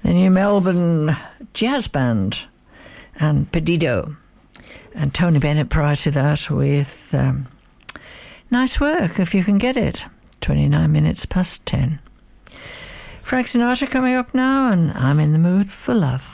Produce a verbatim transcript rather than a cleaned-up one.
the New Melbourne Jazz Band and Pedido. And Tony Bennett prior to that with um, Nice Work, If You Can Get It. twenty-nine minutes past ten. Frank Sinatra coming up now, and I'm in the mood for love.